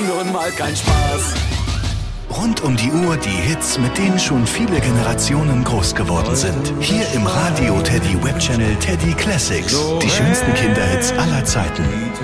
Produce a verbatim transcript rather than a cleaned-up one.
nun mal kein Spaß. Rund um die Uhr die Hits, mit denen schon viele Generationen groß geworden sind. Hier im Radio Teddy Webchannel Teddy Classics. Die schönsten Kinderhits aller Zeiten.